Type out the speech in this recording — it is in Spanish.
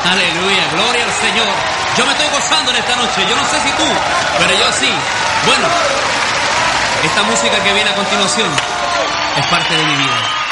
Aleluya, gloria al Señor. Yo me estoy gozando en esta noche. Yo no sé si tú, pero yo sí. Bueno, esta música que viene a continuación es parte de mi vida.